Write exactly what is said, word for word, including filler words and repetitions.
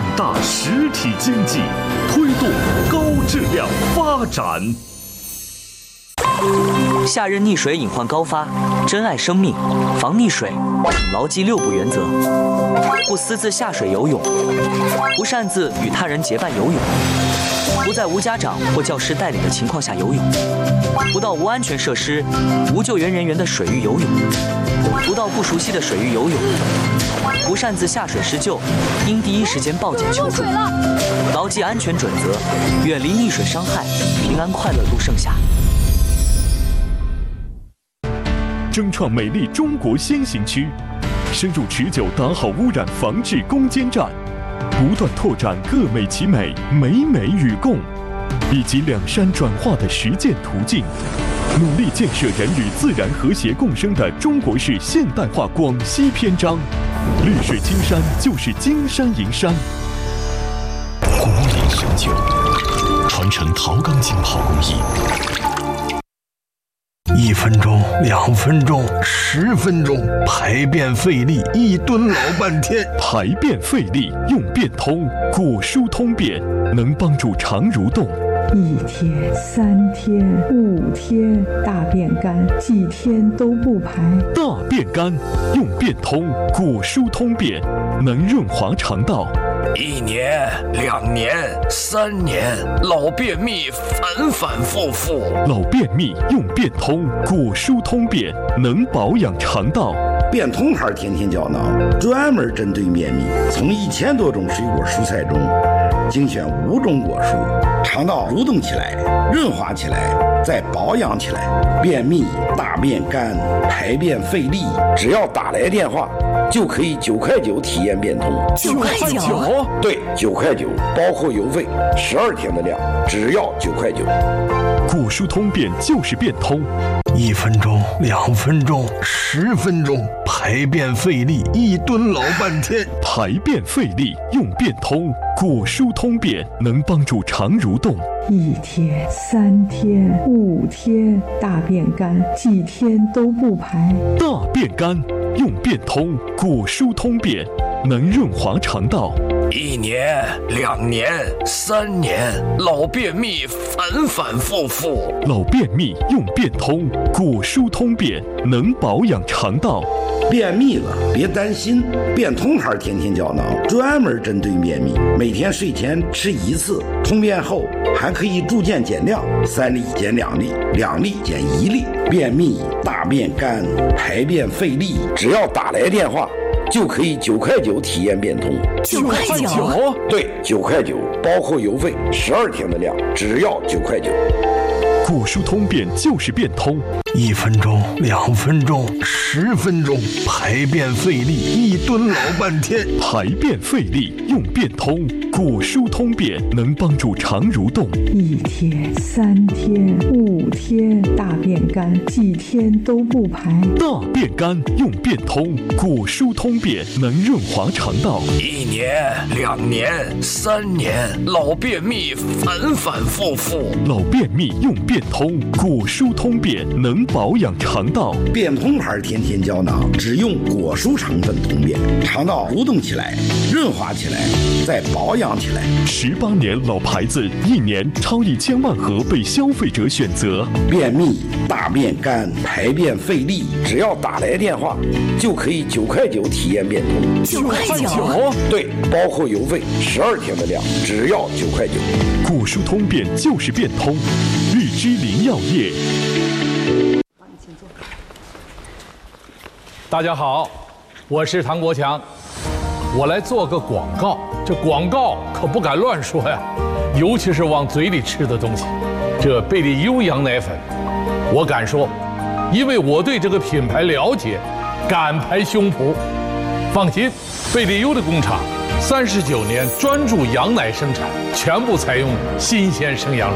大实体经济，推动高质量发展。 夏日溺水隐患高发，珍爱生命，防溺水，请牢记六不原则：不私自下水游泳，不擅自与他人结伴游泳，不在无家长或教师带领的情况下游泳，不到无安全设施、无救援人员的水域游泳，不到不熟悉的水域游泳，不擅自下水施救，应第一时间报警求助，牢记安全准则，远离溺水伤害，平安快乐度盛夏。 争创美丽中国先行区，深入持久打好污染防治攻坚战，不断拓展各美其美、美美与共，以及两山转化的实践途径，努力建设人与自然和谐共生的中国式现代化广西篇章。绿水青山就是金山银山。 古岭深久，传承陶钢筋泡工艺。 一分钟，两分钟，十分钟，排便费力，一蹲老半天。 排便费力用便通，果蔬通便，能帮助肠蠕动。 一天、三天、五天，大便干，几天都不排。 大便干用便通，果蔬通便，能润滑肠道。 一年、两年、三年，老便秘反反复复。 老便秘用便通，果蔬通便，能保养肠道。 便通牌甜甜胶囊专门针对便秘，从一千多种水果蔬菜中精选五种果蔬，肠道蠕动起来，润滑起来，再保养起来。便秘、大便干、排便费力，只要打来电话，就可以九块九体验便通。 九块九？ 对，九块九，包括邮费，十二天的量，只要九块九。 果蔬通便就是便通。 一分钟，两分钟，十分钟，排便费力，一蹲老半天。 排便费力用便通，果蔬通便，能帮助肠蠕动。 一天、三天、五天，大便干，几天都不排。 大便干用便通，果蔬通便，能润滑肠道。 一年、两年、三年，老便秘反反复复。 老便秘用便通，果蔬通便，能保养肠道。 便秘了别担心，便通牌甜甜胶囊专门针对便秘，每天睡前吃一次，通便后还可以逐渐减量，三粒减两粒，两粒减一粒。便秘、大便干、排便费力，只要打来电话，就可以九块九体验便通。 九块九？ 对，九块九，包括邮费，十二天的量，只要九块九。 果蔬通便就是便通。 一分钟，两分钟，十分钟，排便费力，一蹲老半天。 排便费力用便通，果蔬通便，能帮助肠蠕动。 一天、三天、五天，大便干，几天都不排。 大便干用便通，果蔬通便，能润滑肠道。 一年、两年、三年，老便秘反反复复。 老便秘用便通，果蔬通便，能保养肠道。 便通牌甜甜胶囊只用果蔬成分通便，肠道蠕动起来，润滑起来，再保养起来。 十八年老牌子，一年超一千万盒被消费者选择。 便秘、大便干、排便费力，只要打来电话，就可以九块九体验便通。 九块九？ 对，包括邮费，十二天的量，只要九块九。 果蔬通便就是便通，绿之林药业。 大家好，我是唐国强，我来做个广告。这广告可不敢乱说呀，尤其是往嘴里吃的东西。这贝利优羊奶粉，我敢说，因为我对这个品牌了解，敢拍胸脯。放心，贝利优的工厂三十九年专注羊奶生产，全部采用新鲜生羊乳。